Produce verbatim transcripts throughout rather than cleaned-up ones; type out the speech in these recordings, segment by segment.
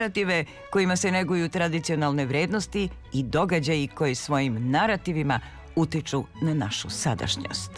narative kojima se neguju tradicionalne vrednosti i događaji koji svojim narativima utiču na našu sadašnjost.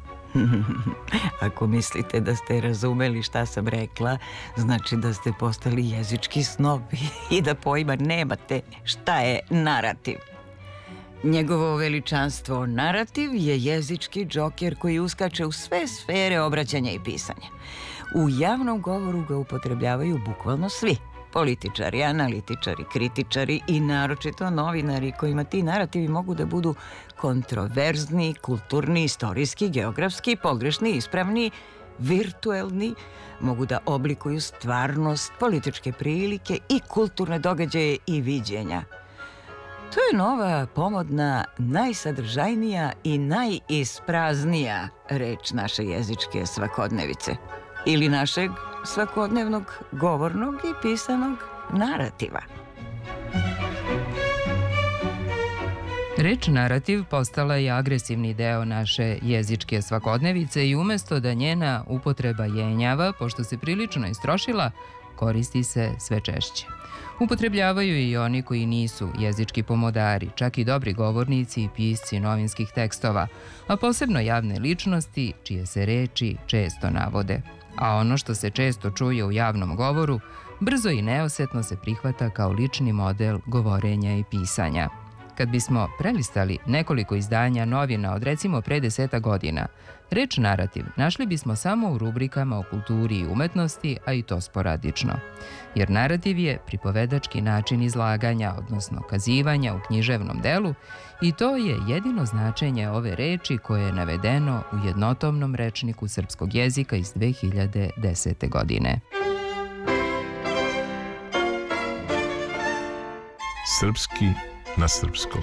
Ako mislite da ste razumeli šta sam rekla, znači da ste postali jezički snobi i da pojma nemate šta je narativ. Njegovo veličanstvo narativ je jezički džoker koji uskače u sve sfere obraćanja i pisanja. U javnom govoru ga upotrebljavaju bukvalno svi. Političari, analitičari, kritičari i naročito novinari kojima ti narativi mogu da budu kontroverzni, kulturni, istorijski, geografski, pogrešni, ispravni, virtuelni, mogu da oblikuju stvarnost, političke prilike i kulturne događaje i viđenja. To je nova, pomodna, najsadržajnija i najispraznija reč naše jezičke svakodnevice ili našeg svakodnevnog govornog i pisanog narativa. Reč narativ postala je agresivni deo naše jezičke svakodnevice i umesto da njena upotreba jenjava, pošto se prilično istrošila, koristi se sve češće. Upotrebljavaju i oni koji nisu jezički pomodari, čak i dobri govornici i pisci novinskih tekstova, a posebno javne ličnosti čije se reči često navode. A ono što se često čuje u javnom govoru, brzo i neosetno se prihvata kao lični model govorenja i pisanja. Kad bismo prelistali nekoliko izdanja novina od recimo pre deseta godina, reč narativ našli bismo samo u rubrikama o kulturi i umetnosti, a i to sporadično. Jer narativ je pripovedački način izlaganja, odnosno kazivanja u književnom delu, i to je jedino značenje ove reči koje je navedeno u jednotomnom rečniku srpskog jezika iz dve hiljade desete. godine. Srpski na srpskom.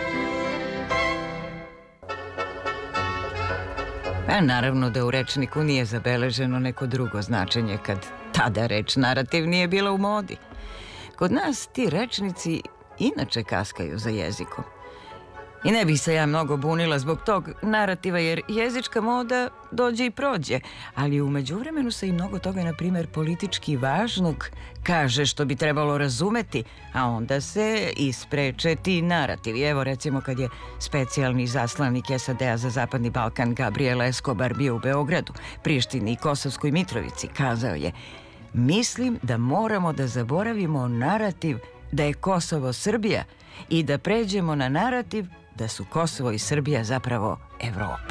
Pa naravno da u rečniku nije zabeleženo neko drugo značenje kad tada reč narativ nije bila u modi. Kod nas ti rečnici inače kaskaju za jezikom. I ne bih se ja mnogo bunila zbog tog narativa, jer jezička moda dođe i prođe, ali u međuvremenu se i mnogo toga, na primjer, politički važnog kaže što bi trebalo razumeti, a onda se ispreče ti narativi. Evo recimo kad je specijalni zaslanik S A D-a za Zapadni Balkan Gabriel Escobar bio u Beogradu, Prištini i Kosovskoj Mitrovici, kazao je: "Mislim da moramo da zaboravimo narativ da je Kosovo Srbija i da pređemo na narativ da su Kosovo i Srbija zapravo Evropa."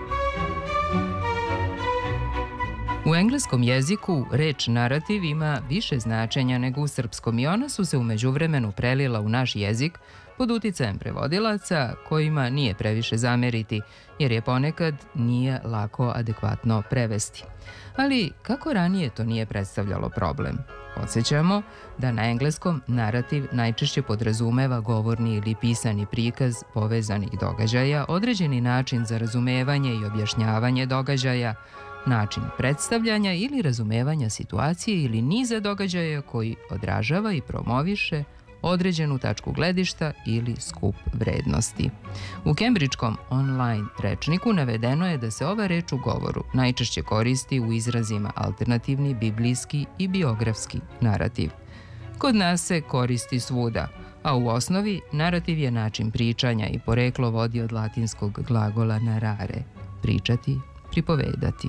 U engleskom jeziku reč narativ ima više značenja nego u srpskom i ona su se u međuvremenu prelila u naš jezik pod uticajem prevodilaca kojima nije previše zameriti, jer je ponekad nije lako adekvatno prevesti. Ali kako ranije to nije predstavljalo problem? Podsjećamo da na engleskom narativ najčešće podrazumeva govorni ili pisani prikaz povezanih događaja, određeni način za razumevanje i objašnjavanje događaja, način predstavljanja ili razumevanja situacije ili niza događaja koji odražava i promoviše određenu tačku gledišta ili skup vrednosti. U kembridžkom online rečniku navedeno je da se ova reč u govoru najčešće koristi u izrazima alternativni, biblijski i biografski narativ. Kod nas se koristi svuda, a u osnovi narativ je način pričanja i poreklo vodi od latinskog glagola narare, pričati, pripovedati.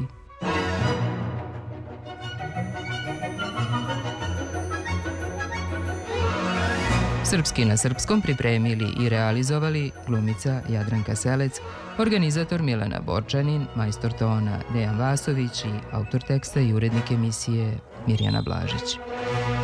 Srpski na srpskom pripremili i realizovali glumica Jadranka Selec, organizator Milena Borčanin, majstor tona Dejan Vasović i autor teksta i urednik emisije Mirjana Blažić.